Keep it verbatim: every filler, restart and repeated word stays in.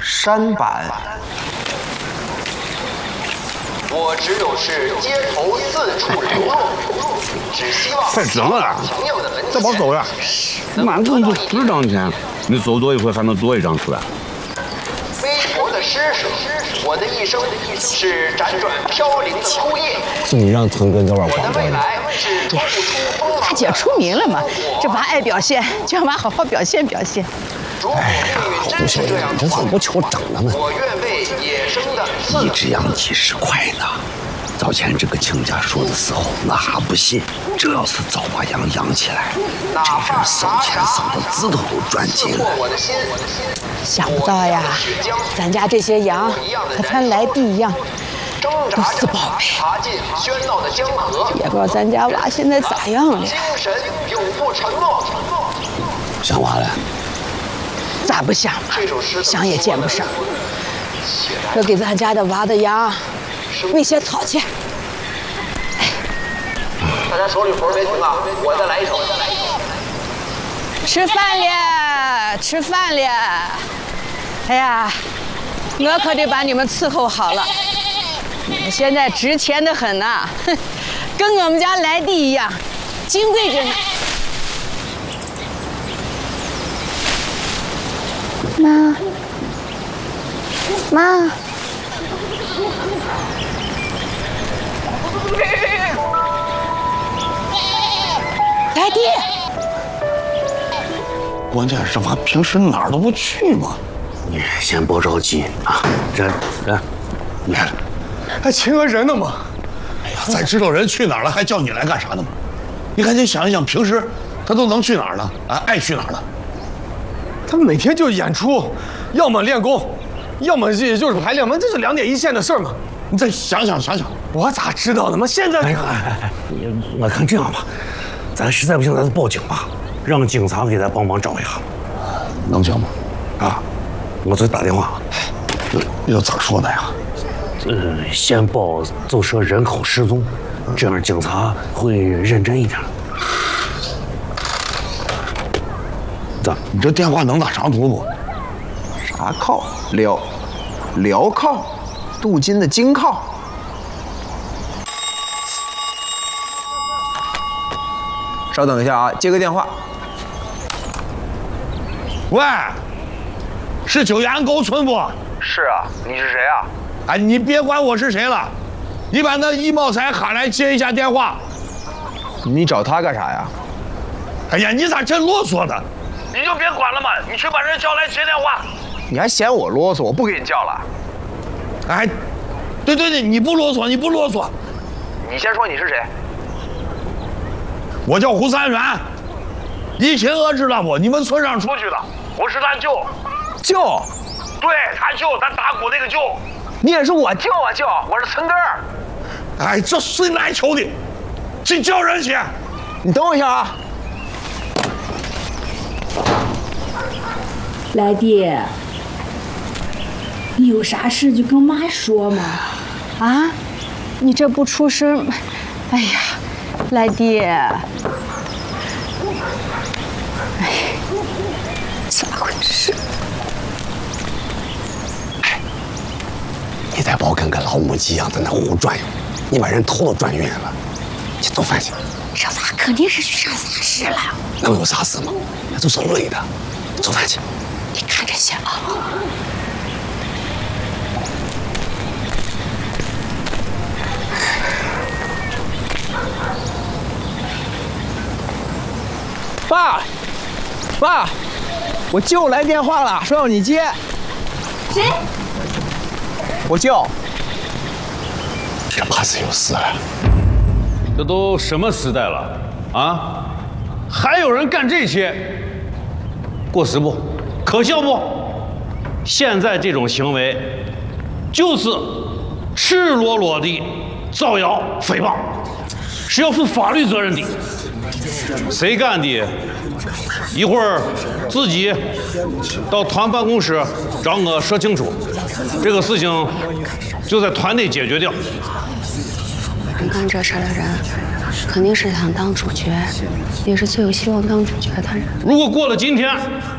山板。 我只有是街头四处流落，只希望太整了，再别走呀！满工作十张钱，你走多一回还能多一张出来。 微薄的施舍，我的一生是辗转飘零的枯叶。 是你让屯哥这玩意我的未来是说不出锋芒。 大姐出名了嘛，这娃爱表现，就让娃好好表现表现。 哎呀，胡小姐，你这怎么不求整了呢？ 我愿为野生的一只羊几十块呢。早前这个亲家说的时候，那还不信。这要是早把羊养起来，这人省钱省的指头都转筋了。 想不到呀，咱家这些羊和咱来弟一样，都是宝贝。也不知道咱家娃现在咋样了。 精神永不沉默。 想娃了？ 咋不想嘛？想也见不上。要给咱家的娃的羊喂些草去。 大家手里活没停啊，我再来一首。 吃饭了，吃饭了。哎呀，我可得把你们伺候好了。你们现在值钱的很呐，哼，跟我们家来弟一样，金贵着呢。 妈，妈。 来弟， 关键是娃平时哪儿都不去嘛。 你先别着急啊，这这，你看， 还请个人呢吗？ 哎呀，咱知道人去哪儿了，还叫你来干啥呢嘛？你赶紧想一想，平时他都能去哪儿呢？啊，爱去哪儿呢？ 他们每天就演出，要么练功，要么这就是排练嘛，这是两点一线的事儿嘛。 你再想想想想， 我咋知道的嘛？现在， 哎呀，哎哎，我看这样吧，咱实在不行，咱就报警吧，让警察给咱帮忙找一下。 能行吗？ 啊，我再打电话。 你又咋说的呀？ 呃，先报就说人口失踪，这样警察会认真一点。咋？ 你这电话能打长途不？ 啥靠？辽，辽靠，镀金的金靠。稍等一下啊，接个电话。 喂，是九岩沟村不？ 是啊，你是谁啊？ 哎，你别管我是谁了，你把那易茂才喊来接一下电话。 你找他干啥呀？ 哎呀，你咋真啰嗦的？你就别管了嘛，你去把人叫来接电话。 你还嫌我啰嗦？我不给你叫了。 哎，对对对，你不啰嗦，你不啰嗦。 你先说你是谁？ 我叫胡三元，疫情我知道不？你们村上出去的，我是他舅。 舅？ 对，他舅，咱打鼓那个舅。 你也是我舅啊舅，我是村根儿。 哎，这谁来求的？去叫人去。 你等我一下啊。 来弟，你有啥事就跟妈说嘛。 啊，你这不出声，哎呀，来弟，哎， 咋回事？ 哎，你再别跟个老母鸡一样在那胡转悠，你把人头都转晕了。去做饭去。 这娃肯定是去上啥事了。 能有啥事吗？那就是累的。做饭去。 你看着些啊。 爸，爸，我舅来电话了，说让你接。 谁？ 我舅。 这怕是有事了。 这都什么时代了啊？还有人干这些，过时不？可笑不？现在这种行为，就是赤裸裸的造谣诽谤，是要负法律责任的。谁干的？一会儿自己到团办公室找我说清楚，这个事情就在团内解决掉。 干这事的人，肯定是想当主角，也是最有希望当主角的人。 如果过了今天，